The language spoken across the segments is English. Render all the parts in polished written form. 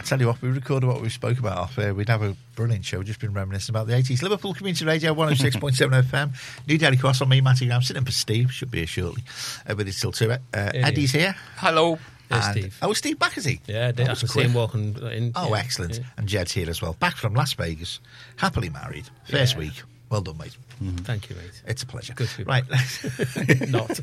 tell you what, we recorded what we spoke about off air. We'd have a brilliant show, just been reminiscing about the 80s. Liverpool Community Radio, 106.7 FM. New Daily Cross on me, Matty Graham, sitting in for Steve. Should be here shortly. But it's still to it. Eddie's here. Hello. Steve. Oh, Steve back, is he? Yeah, I can see him walking in. Oh, excellent. Yeah. And Jed's here as well. Back from Las Vegas. Happily married. First week. Well done, mate. Mm-hmm. Thank you, mate. It's a pleasure. Good to be right. Not.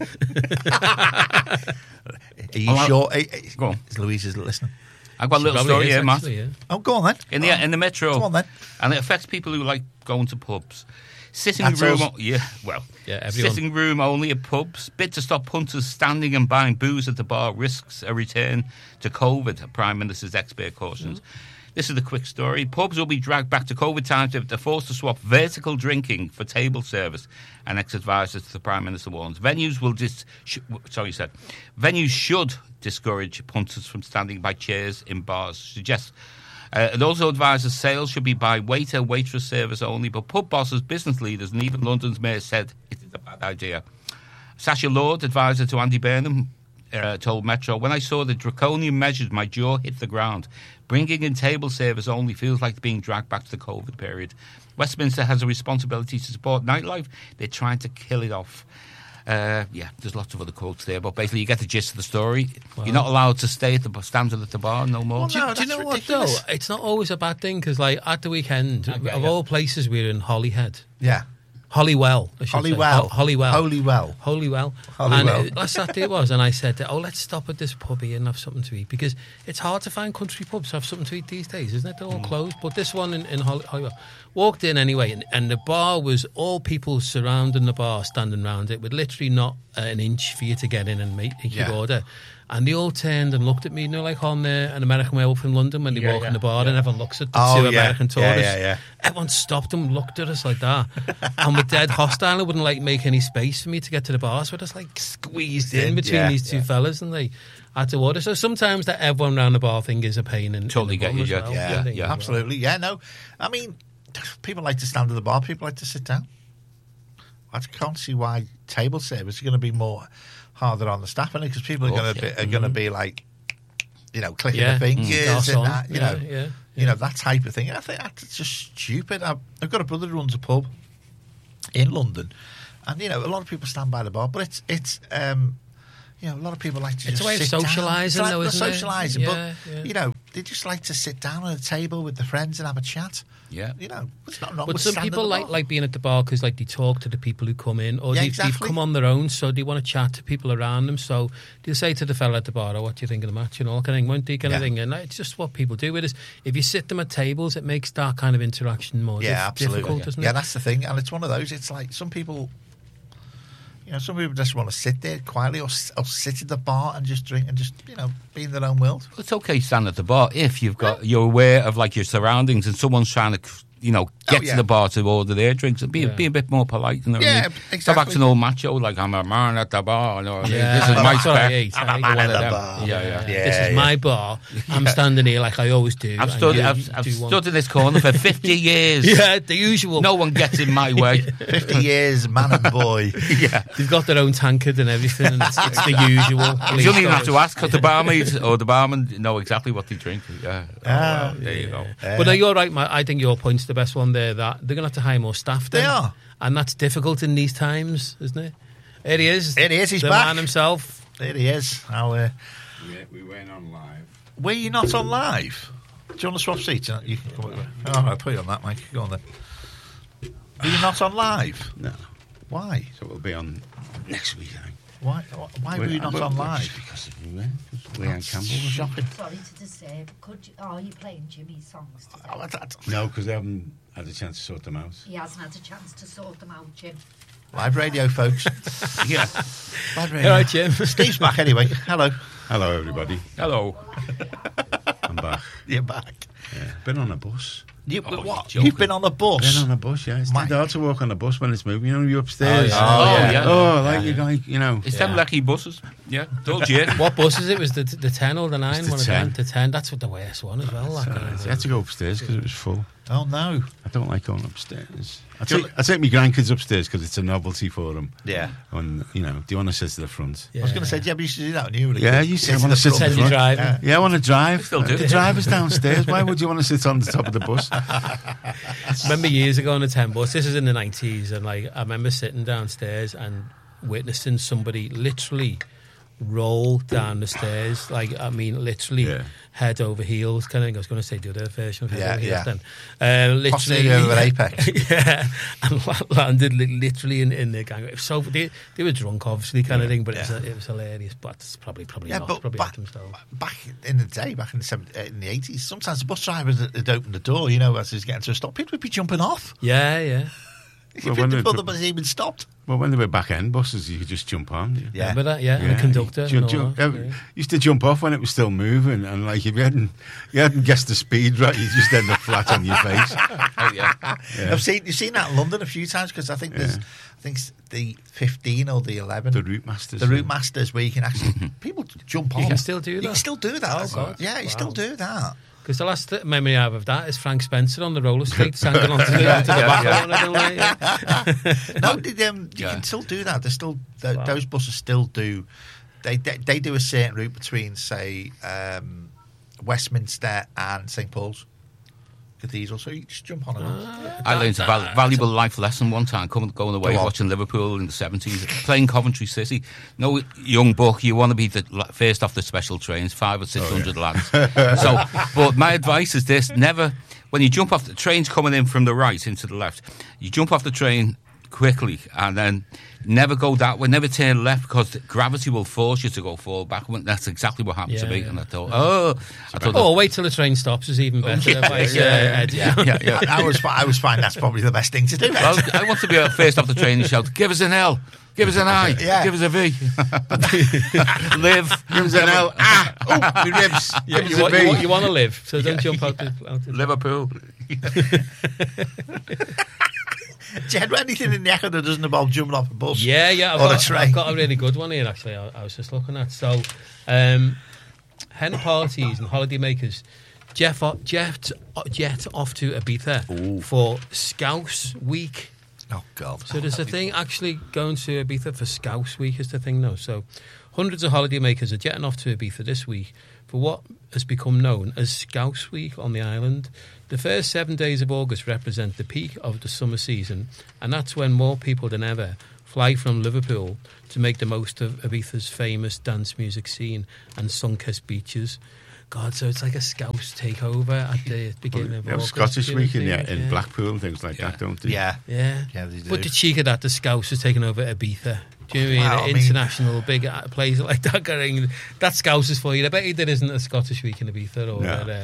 Are you sure? Go on. Is Louise listening? I've got a little story here, Matt. Yeah. Oh, go on then. In the metro. Go on then. And it affects people who like going to pubs. Sitting room only at pubs. Bid to stop punters standing and buying booze at the bar risks a return to COVID, Prime Minister's expert cautions. This is the quick story. Pubs will be dragged back to COVID times if they're forced to swap vertical drinking for table service, an ex-advisor to the Prime Minister warns. Venues should discourage punters from standing by chairs in bars. Suggests it also advises sales should be by waiter, waitress service only, but pub bosses, business leaders and even London's mayor said it is a bad idea. Sacha Lord, advisor to Andy Burnham, told Metro, when I saw the draconian measures, my jaw hit the ground. Bringing in table service only feels like being dragged back to the COVID period. Westminster has a responsibility to support nightlife. They're trying to kill it off. There's lots of other quotes there, but basically you get the gist of the story. Well, you're not allowed to stay standing at the bar no more. Well, do you know ridiculous. What, though? It's not always a bad thing, because like, at the weekend, all places, we're in Holyhead. Yeah. Holywell. Holywell. And last Saturday it was, and I said, let's stop at this pub here and have something to eat, because it's hard to find country pubs to have something to eat these days, isn't it? They're all closed. But this one in Holywell. Walked in anyway, and the bar was all people surrounding the bar, standing around it, with literally not an inch for you to get in and make your order. And they all turned and looked at me, like on an American Werewolf in London when they walk in the bar and everyone looks at the two American tourists. Everyone stopped them, looked at us like that. And we're dead hostile. It wouldn't make any space for me to get to the bar. So I just squeezed in between these two fellas, and they had to order. So sometimes that everyone around the bar thing is a pain. Totally get you, well. Yeah, absolutely. Yeah, no. I mean, people like to stand at the bar, people like to sit down. I can't see why table service is going to be more harder on the staff, because people are going to be like, clicking their fingers and that, that type of thing. And I think that's just stupid. I've got a brother who runs a pub in London, and a lot of people stand by the bar, but it's a lot of people like to just sit down. It's a way of socialising, though, isn't it? Socialising, but they just like to sit down at a table with their friends and have a chat. Yeah, it's not wrong. But some people like being at the bar because they talk to the people who come in, or they've come on their own, so they want to chat to people around them. So they'll say to the fella at the bar, what do you think of the match, and all kind of thing, won't they, kind of thing. And it's just what people do with it. If you sit them at tables, it makes that kind of interaction more difficult, doesn't it? Yeah, that's the thing, and it's one of those. It's like some people. Some people just want to sit there quietly or sit at the bar and just drink and just, be in their own world. It's okay to stand at the bar if you're aware of your surroundings and someone's trying to, get to the bar to order their drinks and be a bit more polite. Exactly. Stop acting all macho like I'm a man at the bar. This is my spec. I'm a man at the bar. This is my bar. I'm standing here like I always do. I've stood in this corner for 50 years. The usual. No one gets in my way. 50 years, man and boy. They've got their own tankard and everything, and it's the usual. You don't even have to ask, because the barmaid or the barman know exactly what they drink. There you go. But no, you're right, Matt. I think your point's the best one there, that they're going to have to hire more staff then. They are. And that's difficult in these times, isn't it? It is. He's the back. Man himself. There he is. We weren't on live. Were you not on live? Do you want to swap seats? You can come over. I'll put you on that, Mike. Go on then. Were you not on live? No. Why? So we'll be on next week, I think. Why were you not on live? Because Leanne Campbell was shopping. Sorry to disturb. Are you playing Jimmy's songs today? No, because they haven't had a chance to sort them out. He hasn't had a chance to sort them out, Jim. Live radio, folks. Live radio. All right, Jim. Steve's back anyway. Hello. Hello, everybody. Hello. I'm back. You're back. Yeah. Been on a bus. What? You've been on a bus? Been on a bus, yeah. It's hard to walk on a bus when it's moving. You're upstairs. It's them lucky buses. Yeah, told you. What bus is it? Was the 10 or the 9? It's the 10. The 10. That's what the worst one as well. I had to go upstairs because it was full. Oh, no. I don't like going upstairs. I take my grandkids upstairs because it's a novelty for them. Yeah. And, you know, do you want to sit to the front? I was going to say, but you used to do that when you were a Yeah, kid. you said I want to sit to the Pretend you're front. driving. Yeah, I want to drive. Still do. The driver's downstairs. Why would you want to sit on the top of the bus? Remember years ago on the 10 bus, this is in the 90s, and like I remember sitting downstairs and witnessing somebody literally roll down the stairs, like I mean literally head over heels kind of thing. I was going to say the other version of head over heels then. Literally Possibly over Apex. yeah, and landed literally in the gang. It was so they were drunk obviously kind of thing, but it was hilarious. But it's probably not. But Probably back in the day, back in the 80s, sometimes the bus drivers had opened the door, you know, as he was getting to a stop, people would be jumping off. Yeah. Before the bus even stopped. Well, when they were back end buses, you could just jump on. Yeah. Remember that? Yeah, and the conductor. Used to jump off when it was still moving, and like if you hadn't guessed the speed right, you just end up flat on your face. Oh, yeah. You've seen that in London a few times because I think there's it's the 15 or the 11. The Route Masters. The Route Masters where you can actually people jump on. You can still do that. You can still do that. Oh, God. Yeah, you still do that. Because the last memory I have of that is Frank Spencer on the roller skates hanging onto the back. No, you can still do that. There's still those buses still do. They do a certain route between, say, Westminster and St Paul's Cathedral, so you just jump on and off. I learned a valuable life lesson one time going away watching Liverpool in the 70s, playing Coventry City. No young buck, you want to be the first off the special trains, 500 or 600 lads. So, but my advice is this: never, when you jump off the train's coming in from the right into the left, you jump off the train quickly and then never go that way, never turn left because gravity will force you to go forward back. That's exactly what happened to me. And I thought, wait till the train stops is even better. I was fine. That's probably the best thing to do. Well, I want to be first off the train and shout, give us an L, give us an I, give us a V. Live. Give us an L. My ribs. You want to live, so don't jump out the Liverpool. Do you have anything in the echo that doesn't involve jumping off a bus? Yeah. I've got a really good one here, actually. I was just looking at. So, hen parties and holiday makers. Jet off to Ibiza for Scouse Week. Oh, God. So there's a thing actually going to Ibiza for Scouse Week is the thing now. So hundreds of holiday makers are jetting off to Ibiza this week for what has become known as Scouse Week on the island. The first 7 days of August represent the peak of the summer season, and that's when more people than ever fly from Liverpool to make the most of Ibiza's famous dance music scene and sun-kissed beaches. God, so it's like a Scouse takeover at the beginning of August. Scottish Week in Blackpool and things like that, don't they? Yeah. Yeah, they do. But the cheek of that, the Scouse is taking over Ibiza. Do you know what I mean? International big place like that going. That Scouse is for you. I bet you there isn't a Scottish Week in Ibiza or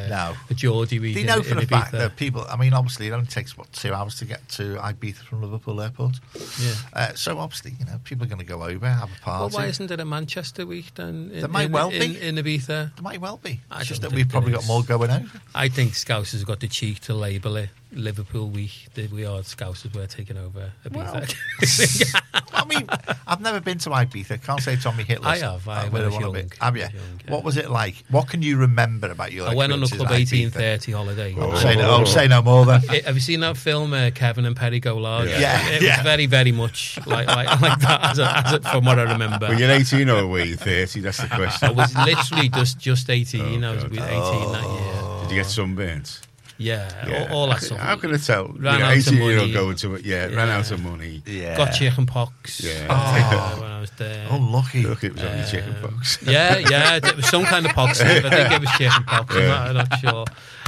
a Geordie Week in Ibiza. They know for the fact that people, I mean, obviously it only takes, 2 hours to get to Ibiza from Liverpool Airport. Yeah. So obviously, people are going to go over, have a party. Well, why isn't there a Manchester Week then? There might well be. In Ibiza. There might well be. It's just that we've probably got more going on. I think Scouse has got the cheek to label it Liverpool Week. We are Scousers, we're taking over Ibiza. Well, I mean, I've never been to Ibiza. Can't say Tommy Hitler. I have. I was young. Have you? What was it like? What can you remember about your? I went on a Club 1830 holiday. Say no more then. Have you seen that film, Kevin and Perry Go Large? Yeah. It was very, very much like that, from what I remember. Were you 18 or were you 30? That's the question. I was literally just 18. I was 18 that year. Did you get sunburns? Yeah, all that stuff. How can I tell? Ran out of money. Going to it. Ran out of money. Yeah. Got chicken pox. Yeah. When I was there. Oh, lucky. Look, it was only chicken pox. Yeah, it was some kind of pox. I think it was chicken pox. I'm not sure.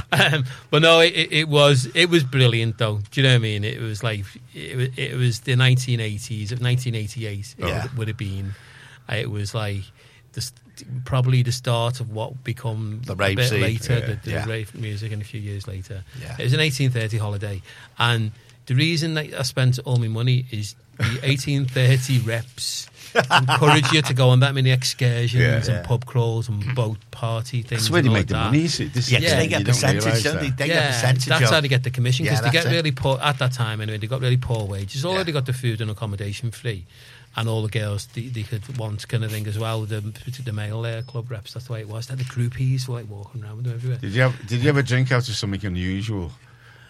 But no, it was brilliant though. Do you know what I mean? It was like it was the 1980s, of 1988. It would have been. It was like probably the start of what become the rave a bit scene. later, the rave music, and a few years later. Yeah. It was an 1830 holiday, and the reason that I spent all my money is the 1830 reps encourage you to go on that many excursions and pub crawls and boat party things. That's where they make the money. They get percentage, don't they? They get percentage. That's how they get the commission, because they get really poor at that time. Anyway, they got really poor wages. Already got the food and accommodation free. And all the girls they could want kind of thing as well. The male club reps, that's the way it was. They had the groupies like walking around with them everywhere. Did you ever drink out of something unusual?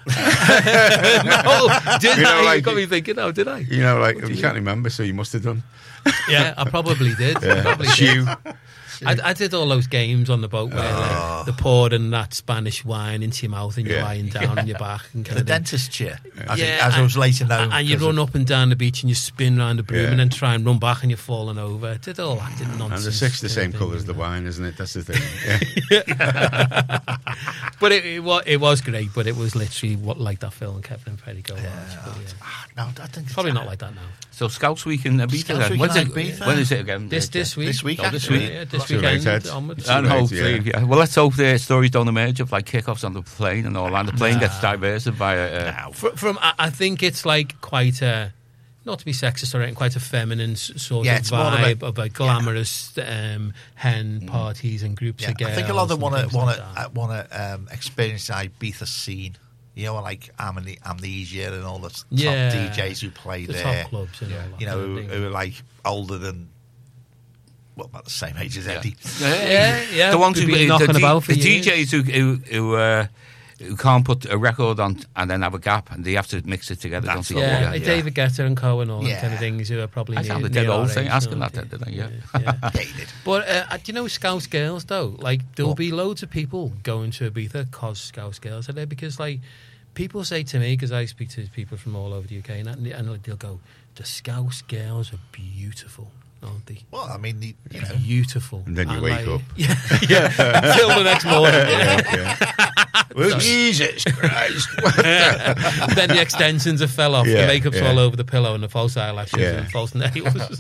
No, did You know, I? You like- got me thinking, oh, did I? You know, like, you can't remember, so you must have done. Yeah, I probably did. Probably did. Chew. I did all those games on the boat where they're pouring that Spanish wine into your mouth and you're Yeah. lying down on your back and kind The of thing. dentist chair, as Yeah, I was later known. And you because run of- up and down the beach and you spin round the broom Yeah. and then try and run back and you're falling over. I did all that And nonsense. the six the same thing, colour as you the know. wine, isn't it? That's the thing. Yeah. But it was great, but it was literally what like that film Kevin and Freddie go on. No, I think Probably not like that now. So Scouts Week in Ibiza. Scouts then. Week in When's it- Ibiza. When is it again? This week. This week, Oh, this actually. week. Yeah, this Too late, weekend Ed. onwards. And Right, hopefully, yeah. yeah. Well, let's hope the stories don't emerge of like kickoffs on the plane and all, and the plane gets diverted by a. From I think it's like quite a, not to be sexist or anything, quite a feminine sort Yeah, of it's more of vibe of like glamorous hen parties and groups Yeah, of girls. I think a lot of them and things like that. want to experience the Ibiza scene. You know, like Amnesia and all the top Yeah. DJs who play the there. top clubs and all that. You know, kind of thing. who are like older than, well, about the same age as Eddie. Yeah, The ones who been knocking about for the years. DJs who can't put a record on and then have a gap and they have to mix it together. That's Don't they? Yeah, Yeah, like yeah. David Guetta and Co and all that Yeah. kind of things who are probably I near, sounded near dead our old saying, age, asking aren't that, they? didn't I? Yeah. Yeah. Yeah, he did. But do you know Scouse girls though? Like there'll What? be loads of people going to Ibiza because Scouse girls are there. Because like people say to me, because I speak to people from all over the UK, and they'll go, "The Scouse girls are beautiful, aren't they? Well, I mean, you know, Beautiful." And then you wake up. Yeah, yeah. Until the next morning. Yeah. Well, Jesus Christ. Then the extensions have fell off. Yeah, The makeup's yeah. all over the pillow, and the false eyelashes Yeah. and false nails.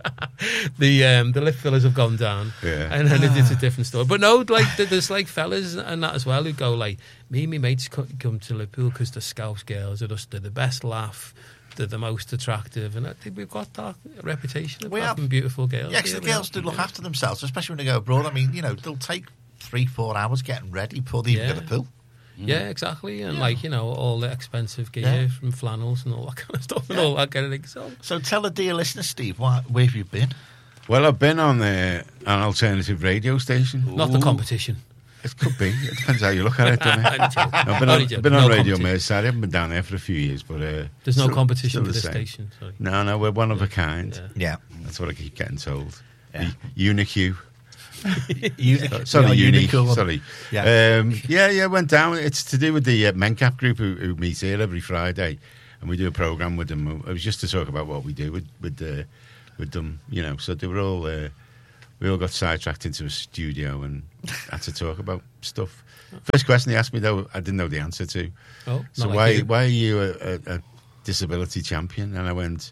The lip fillers have gone down, Yeah. and then it's a different story. But no, like there's like fellas and that as well who go like, me and my mates come to Liverpool because the Scouse girls are just they're the best laugh. They're the most attractive, and I think we've got that reputation of We having have. beautiful girls. yeah, 'cause here, the we girls have. do look after themselves, especially when they go abroad. I mean, you know, they'll take 3-4 hours getting ready before they even Yeah. get a pool. Yeah, exactly, and like all the expensive gear Yeah. from flannels and all that kind of stuff and all that kind of thing. So tell the dear listener, Steve, where have you been? Well, I've been on an alternative radio station. Not the competition. It could be. It depends how you look at it, doesn't it? Only joking. I've been Only on, joking. been on No Radio competition. Merseyside. I haven't been down there for a few years, but There's no still- competition still for the this same. station. Sorry. No, we're one of a kind. Yeah. That's what I keep getting told. Yeah. Unique. Unique. Sorry, Yeah, unique. unicorn. Sorry. Yeah. Yeah, went down. It's to do with the Mencap group who meet here every Friday, and we do a program with them. It was just to talk about what we do with them, you know. So they were all we all got sidetracked into a studio and had to talk about stuff. First question they asked me though, I didn't know the answer to. Oh, So not like you. why are you a disability champion? And I went,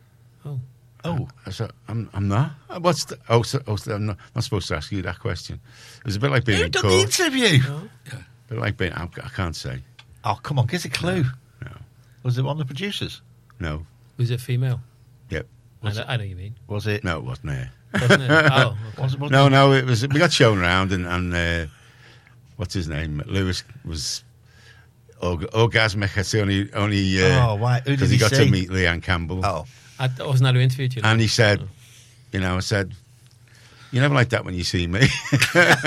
Oh, I said, I'm not. What's the, I'm not supposed to ask you that question. It was a bit like being who in done the court. interview? A bit like being, I can't say. Oh, come on, give us a clue. No. Was it one of the producers? No. Was it female? Yep. I know what you mean. Was it? No, it wasn't there. Wasn't it? Oh, okay. Was it? No, it was. We got shown around, and what's his name? Lewis was orgasmic. That's the only. Oh, why? Who did Because he he got see? to meet Leanne Campbell. Oh, I wasn't that who interviewed you. And he said, I said, you never like that when you see me. You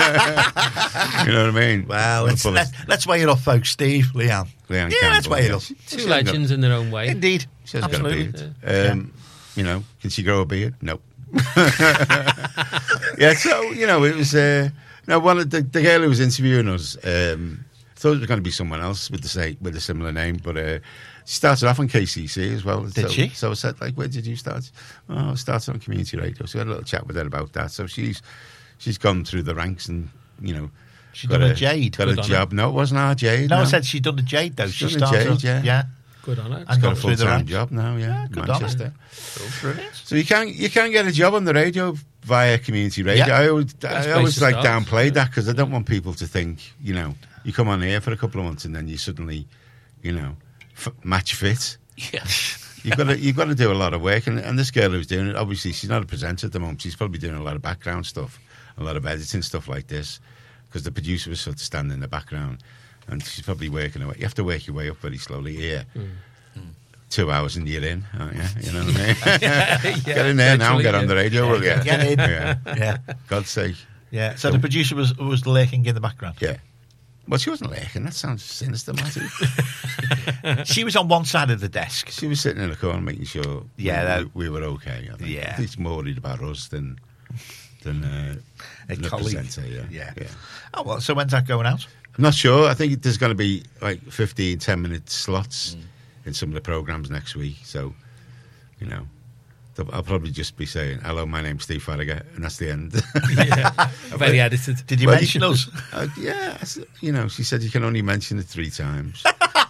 know what I mean? well, I'm gonna let's weigh it up, folks. Steve, Leanne. Leanne Yeah, let's Campbell, weigh it yeah. up. Two legends in their own way. Indeed. She hasn't got a Absolutely. beard. Can she grow a beard? Nope. Yeah, so, it was... one of the girl who was interviewing us thought it was going to be someone else with a similar name, but she started off on KCC as well. Did so, she? So I said, where did you start? Oh, I started on community radio. So we had a little chat with her about that. So she's gone through the ranks and, She's done a Jade. Got a Good on job. No, it wasn't our Jade. No, I said she'd done the Jade, though. She's She done the started. Jade, yeah. Good on it. And got gone a through the full-time ranks. job now, good on her. Manchester. Brilliant. So you can get a job on the radio via community radio. Yeah. I always place to start. downplay that because I don't want people to think you come on here for a couple of months and then you suddenly match fit. Yeah. You've got to do a lot of work, and this girl who's doing it, obviously she's not a presenter at the moment. She's probably doing a lot of background stuff, a lot of editing stuff like this, because the producer was sort of standing in the background, and she's probably working away. You have to work your way up very slowly here. 2 hours and you're in, aren't you? You know what I mean? Get in there now and get on the radio, will you? Get in. Yeah. Yeah. God's sake. Yeah. So the producer was lurking in the background. Yeah. Well, she wasn't lurking. That sounds sinister, Matty. She was on one side of the desk. She was sitting in the corner making sure we were okay. I think. Yeah. I think she's more worried about us than A the colleague. presenter. Yeah. Oh, well, so when's that going out? I'm not sure. I think there's going to be like 15, 10-minute slots in some of the programmes next week. So, you know, I'll probably just be saying, hello, my name's Steve Farragher, and that's the end. Very edited. Did you Well, mention us? Yeah, you know, she said you can only mention it 3 times.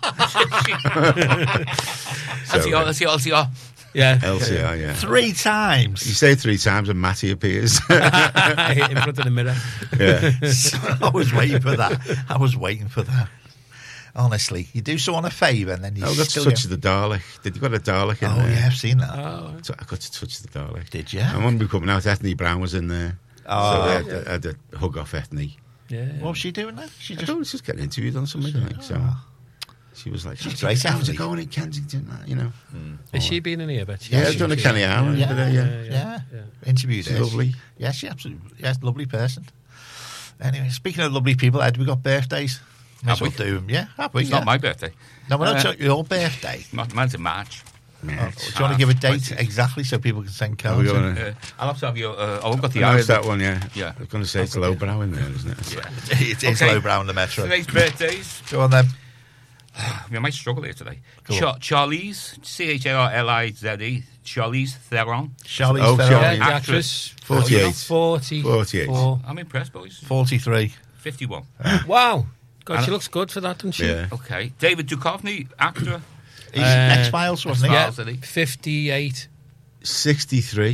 That's your. Yeah. LCR, yeah. 3 times. You say it 3 times and Matty appears. In front of the mirror. Yeah. I was waiting for that. Honestly, you do someone a favour and then you I got to still touch the Dalek. Did you got a Dalek in Oh, there? yeah, I've seen that. So I got to touch the Dalek. Did you? And when we were coming out, Ethne Brown was in there. Oh. So I had to hug off Ethne. Yeah. What was she doing there? She I just... thought it was just getting interviewed on something, I think. So she was like, She's great, how's Ethne. it going in Kensington? You know. Has she been in here? But Yeah, I've done a Kenny Allen. Yeah. Interviewed She's her. lovely. Yeah, she absolutely. Yeah, lovely person. Anyway, speaking of lovely people, Ed, we got birthdays. May as Have well we? do them. Yeah, have we? It's Yeah. not my birthday. No, we're not talking your birthday. Mine's in March. Do you want to give a date exactly so people can send Are we cards? going to... I'll have to have your. I've got the I eye. noticed that one, yeah. Yeah. I was going to say it's lowbrow in there, isn't it? Yeah. It is Okay. lowbrow in the metro. Today's birthdays. Go on then. We might struggle here today. Go on. Charlize, Charlize, Charlize Theron. Charlize Oh, Theron. Yeah, Charlie. the actress. 48. 44. I'm impressed, boys. 43. 51. Wow. God, And- she looks good for that, doesn't she? Yeah. Okay. David Duchovny, actor. He's X-Files, wasn't he? Yeah, X-Files, isn't he? 58. 63.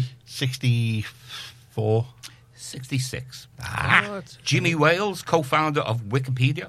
64. 66. What? Jimmy Wales, co-founder of Wikipedia.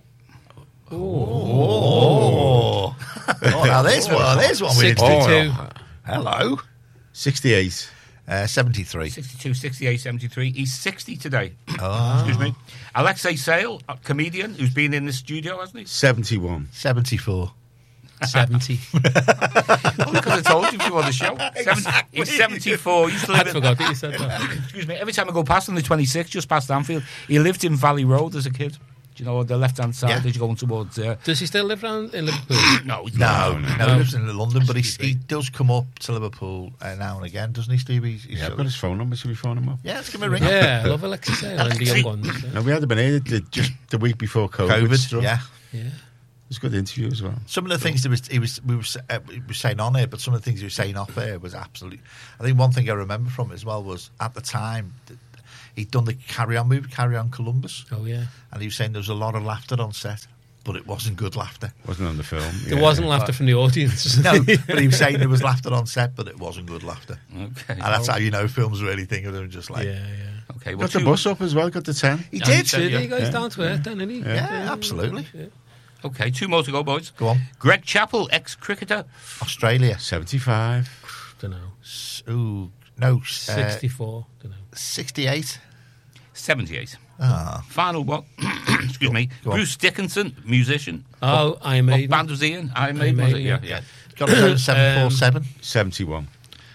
Oh, now there's one. There's one. We didn't 62. do. Hello. 68. 73. 62, 68, 73. He's 60 today. Oh. Excuse me. Alexei Sale, a comedian who's been in the studio, hasn't he? 71. 74. 70. Because I told you if you were on the show. He's 74. He's I forgot that you said that. Excuse me. Every time I go past on the 26, just past Anfield, he lived in Valley Road as a kid. Do you know, on the left-hand side Yeah. as you're going towards... Does he still live around in Liverpool? no, he's No, not. he lives in London, but he does come up to Liverpool now and again, doesn't he, Steve? He's Yeah, I've sort got of- his phone number. Should we phone him up? yeah, let's give him a ring. Yeah, I love Alexis Sale and the young ones. No, we had been here just the week before COVID. COVID, struck. yeah. Yeah. It was a good interview as well. Some of the things that we were saying on air, but some of the things he was saying off air was absolutely. I think one thing I remember from it as well was at the time he'd done the Carry On movie, Carry On Columbus, Oh, yeah. and he was saying there was a lot of laughter on set, but it wasn't good laughter. Wasn't on the film. There wasn't laughter from the audience. No, but he was saying there was laughter on set, but it wasn't good laughter. Okay. And that's how you know films really think of them just like. Yeah, yeah. Okay, well, Got the bus up as well. Got the 10. He Yeah, did. he said- Did he Yeah. goes Yeah. down to earth then, didn't he? Yeah, absolutely. Okay, 2 more to go, boys. Go on. Greg Chappell, ex-cricketer. Australia. 75. Don't know. Ooh, no. 64. Don't know. 68. 78. Ah. Final one. Excuse me. Go on. Bruce Dickinson, musician. Oh, Iron What Maiden. band was he in? Iron Maiden, was it? Maiden, Yeah, yeah. Got to go 747. 71.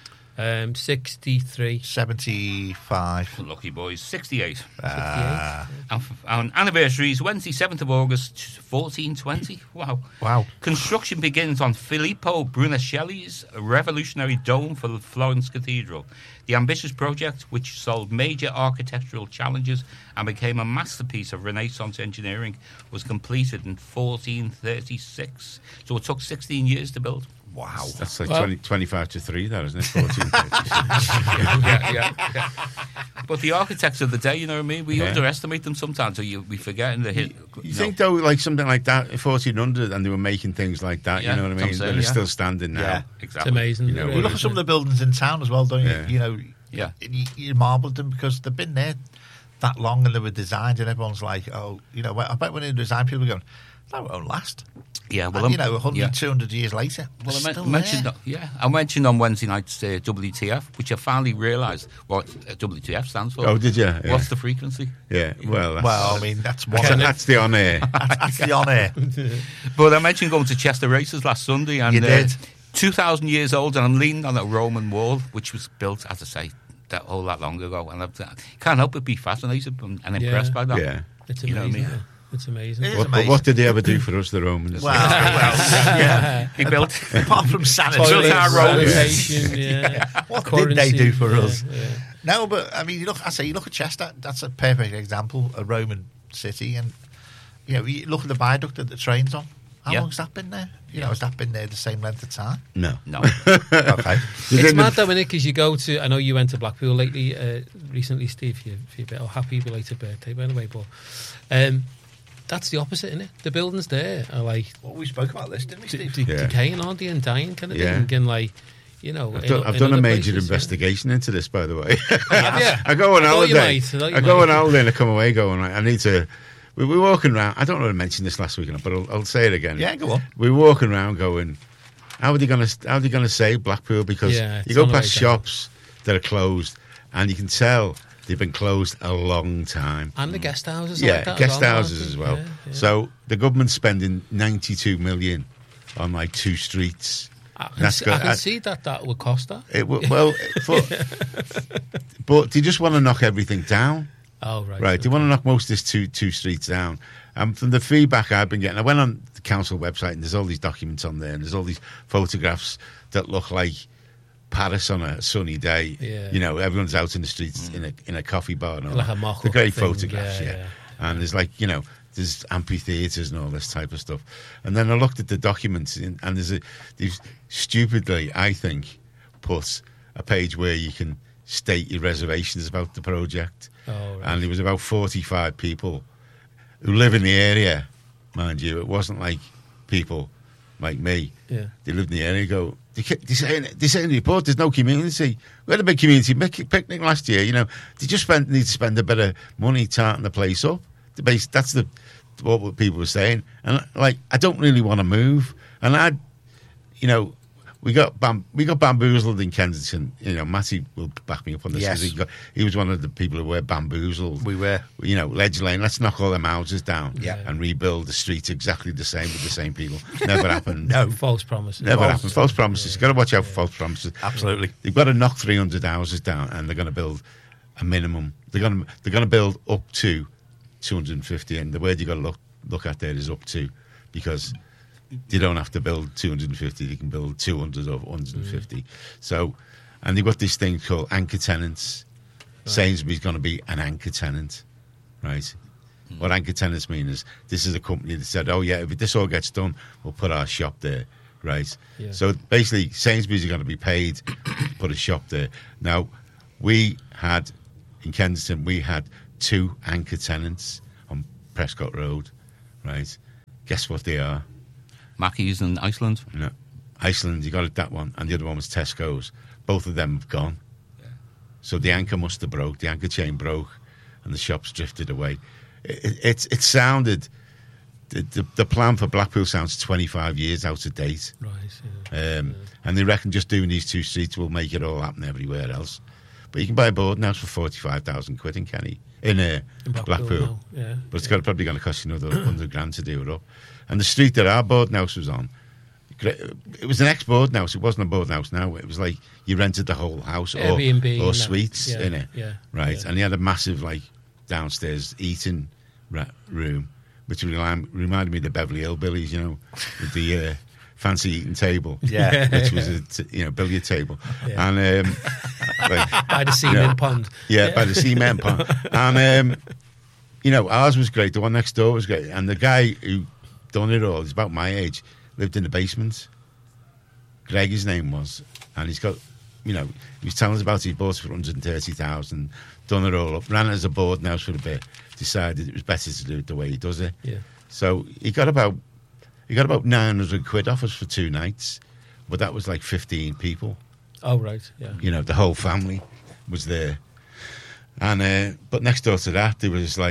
63. 75. Lucky boys. 68. Ah. And anniversaries, Wednesday, 7th of August, 1420. Wow. Wow. Construction begins on Filippo Brunelleschi's revolutionary dome for the Florence Cathedral. The ambitious project, which solved major architectural challenges and became a masterpiece of Renaissance engineering, was completed in 1436. So it took 16 years to build. Wow. That's like Well- 25 to 3, that, isn't it? 14. yeah. But the architects of the day, you know what I mean? We Yeah. underestimate them sometimes, or we forget in the hit. You think, though, like something like that, 1400, and they were making things like that, Yeah, you know what I that's mean? what I'm That saying, are yeah. still standing now. Yeah. It's Exactly. amazing. You know, it We really look at is. some of the buildings in town as well, don't you? Yeah. You know, Yeah. you marvel at them because they've been there that long and they were designed, and everyone's like, oh, you know, I bet when they design, people are going, that won't last. Yeah, well, And, you know, 100, yeah. 200 years later, Well, they're still mentioned, there. I mentioned on Wednesday night's WTF, which I finally realised what WTF stands for. Oh, did you? Yeah. What's the frequency? Yeah, well, that's, Well, I mean, that's one. that's the on air. That's the on air. But I mentioned going to Chester Races last Sunday, and You did. 2,000 years old, and I'm leaning on a Roman wall, which was built, as I say, that long ago, and I can't help but be fascinated and impressed by that. Yeah. It's You know what I amazing. mean? It's amazing. It is But amazing. what did they ever do for us, the Romans? Well, yeah. He built. Apart from sanity, Toilets, our road. sanitation, yeah. what did they do for Currency, us? yeah. No, but I mean, you look at Chester. That's a perfect example, a Roman city, and you look at the viaduct that the train's on. How long's that been there? Has that been there the same length of time? No. Okay. It's mad though, innit? Because you go to, I know you went to Blackpool recently, Steve, for your bit. Happy belated birthday, by the way. But that's the opposite, innit? The buildings there are like Well, we spoke about this, didn't we, Steve? Yeah. decaying, aren't they, and dying kind of Yeah. thing. And like, I've done a major investigation into this, by the way. Have you? I go on I thought you holiday. might. I thought you I go on might. holiday and I come away going, right, I need to. We're walking around. I don't know if I mentioned this last week, but I'll say it again. Yeah, go on. We're walking around going, how are they going to save Blackpool? Because Yeah, you it's go on the past way down. shops that are closed, and you can tell they've been closed a long time. And the guest houses, are Yeah, like that guest as well, houses aren't as they? well. Yeah. So the government's spending 92 million on like 2 streets. I can, That's see, got- I can I- see that would cost that. But they just want to knock everything down. Oh right, Right, they want to knock most of this two streets down. From the feedback I've been getting, I went on the council website and there's all these documents on there and there's all these photographs that look like Paris on a sunny day. Yeah. Everyone's out in the streets in a coffee bar. And all Like that. a mock-up They're great thing, photographs, yeah. And there's there's amphitheatres and all this type of stuff. And then I looked at the documents and they've stupidly, I think, put a page where you can state your reservations about the project. Oh, right. And there was about 45 people who live in the area, mind you. It wasn't like people like me. Yeah. They lived in the area. They say in the report there's no community. We had a big community picnic last year. They just need to spend a bit of money tarting the place up. That's what people were saying. And I don't really want to move. And we got bamboozled in Kensington. Matty will back me up on this. Yes. 'Cause he was one of the people who were bamboozled. We were. Ledge Lane, let's knock all them houses down Yeah. and rebuild the streets exactly the same with the same people. Never happened. No. False promises. Never happened. False promises. You've got to watch out for false promises. Absolutely. They've got to knock 300 houses down and they're going to build a minimum. They're going to build up to 250. And the word you've got to look at there is up to, because they don't have to build 250, they can build 200 or 150. So, and they've got this thing called anchor tenants. Sainsbury's going to be an anchor tenant, right? What anchor tenants mean is this is a company that said, oh yeah, if this all gets done, we'll put our shop there, right? Yeah. So basically, Sainsbury's are going to be paid to put a shop there. Now, in Kensington, we had 2 anchor tenants on Prescott Road, right? Guess what they are? Mackey's in Iceland. No. Iceland, you got it, that one. And the other one was Tesco's. Both of them have gone. So the anchor must have broke. The anchor chain broke and the shops drifted away. It sounded... The plan for Blackpool sounds 25 years out of date. Right. Yeah. And they reckon just doing these 2 streets will make it all happen everywhere else. But you can buy a boarding house for 45,000 quid in Kenny. In Blackpool. now, yeah. But it's probably going to cost you another 100 grand to do it up. And the street that our boarding house was on, it was an ex-boarding house. It wasn't a boarding house now. It was like you rented the whole house Airbnb or and suites that. in it. Yeah. Right. Yeah. And he had a massive downstairs eating room, which reminded me of the Beverly Hillbillies, with the fancy eating table. Yeah. Which was a billiard table. Yeah. And By the cement pond. yeah, by the cement pond. And, ours was great. The one next door was great. And the guy who done it all, he's about my age, lived in the basement. Greg, his name was. And he's got, he was telling us about it. He bought it for 130,000, done it all up, ran it as a boarding house for a bit, decided it was better to do it the way he does it. Yeah. So he got about 900 quid off us for 2 nights. But that was like 15 people. Oh right. Yeah. The whole family was there. And but next door to that, there was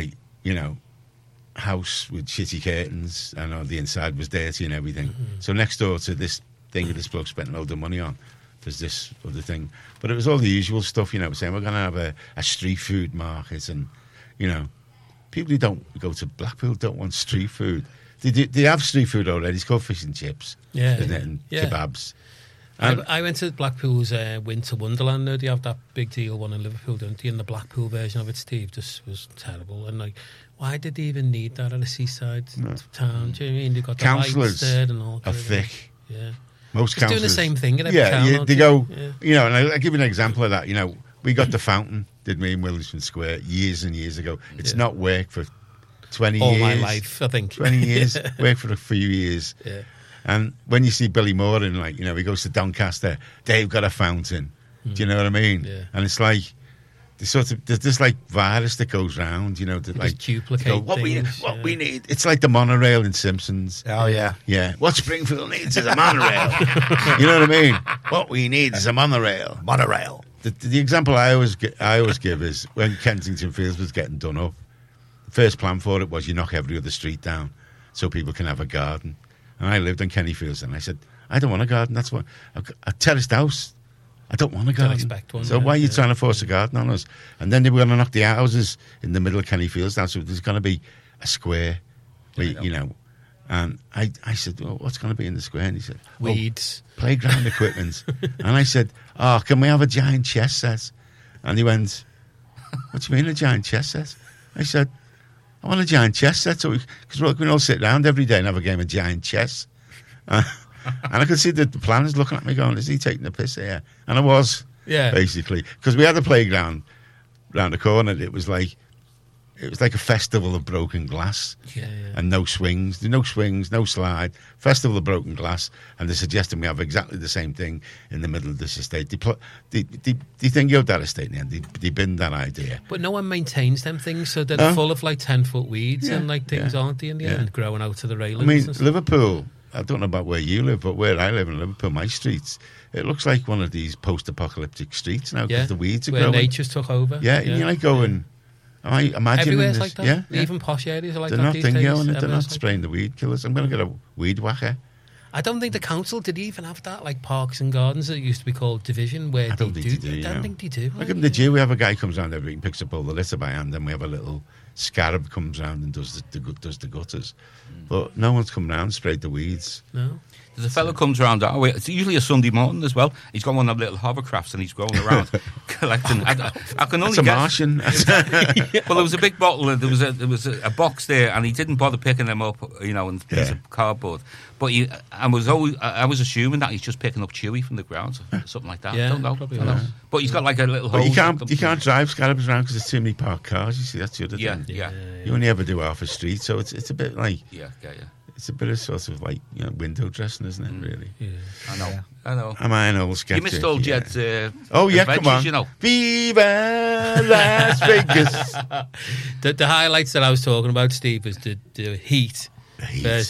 house with shitty curtains, and the inside was dirty and everything. Mm-hmm. So next door to this thing that this bloke spent a load of money on, there's this other thing. But it was all the usual stuff, saying we're going to have a street food market, and people who don't go to Blackpool don't want street food. They have street food already. It's called fish and chips, Yeah, isn't it? And yeah. kebabs. I went to Blackpool's Winter Wonderland. They have that big deal one in Liverpool, don't they? And the Blackpool version of it, Steve, just was terrible. And like, why did they even need that at a seaside town? Do you know what I mean? They got the lights there and all. Are thick. Yeah. Most Just doing the same thing at every town. Yeah, they go, Yeah. you know, and I'll give you an example of that. You know, we got the fountain, did me in Williamson Square years and years ago. It's not worked for 20 All years. my life, I think. 20 years, worked for a few years. Yeah. And when you see Billy Moore and, like, you know, he goes to Doncaster, they've got a fountain. Do you know what I mean? Yeah. And it's like, there's this like virus that goes round, you know, that like duplicate go, what things, we need. It's like the monorail in Simpsons. Oh, yeah. Yeah. What Springfield needs is a monorail. You know what I mean? What we need is a monorail. Monorail. The example I always give is when Kensington Fields was getting done up. The first plan for it was you knock every other street down so people can have a garden. And I lived on Kenny Fields, and I said, I don't want a garden. That's what a terraced house. I don't want a garden. expect one, So yeah, why are you yeah. trying to force a garden on us? And then they were going to knock the houses in the middle of Kenny Fields down. So there's going to be a square, where, you know. And I said, well, what's going to be in the square? And he said, Weeds. Playground equipment. And I said, oh, can we have a giant chess set? And he went, what do you mean a giant chess set? I said, I want a giant chess set because we can all sit around every day and have a game of giant chess. And I could see the planners looking at me going, is he taking the piss here? And I was, basically. Because we had a playground round the corner. It was like a festival of broken glass. Yeah. And no swings, no slide. Festival of broken glass. And they're suggesting we have exactly the same thing in the middle of this estate. They think you're that estate now. They bin that idea. But no one maintains them things, so they're full of like 10-foot weeds and like things, aren't they, in the end, growing out of the railings. I mean, and stuff. Liverpool, I don't know about where you live, but where I live in Liverpool, my streets, it looks like one of these post-apocalyptic streets now because the weeds are where growing. nature's took over. Yeah, and you're like going, I imagine Everywhere's this, like that. yeah. Even posh areas are like they're that not these thinking, days. they're not Everywhere's like spraying the weed killers. I'm going to get a weed whacker. I don't think the council did even have that, like Parks and Gardens that used to be called Division, where I don't think they do. I don't think they do. Like in the Jew, we have a guy comes around every week and picks up all the litter by hand, and we have a little scarab comes round and does the gutters. But no one's come round and sprayed the weeds. No. There's a fellow comes around our way. It's usually a Sunday morning as well. He's got one of the little hovercrafts and he's going around collecting. I can only It's a guess. Martian. Well, there was a big bottle. And there was a box there, and he didn't bother picking them up. You know, and piece of cardboard. But I was assuming that he's just picking up chewy from the ground, something like that. Yeah, I don't know. probably I don't know. was. But he's got like a little But hose. you can't drive scarabs around because there's too many parked cars. You see, that's the other thing. Yeah. You only ever do half a street, so it's a bit like Yeah. it's a bit of sort of like window dressing, isn't it? Really. Yeah. I know. Am I an old sketch? You missed all Jed's Oh yeah, adventures, come on. you know. Viva Las Vegas. The highlights that I was talking about, Steve, was the heat. Heat. Versus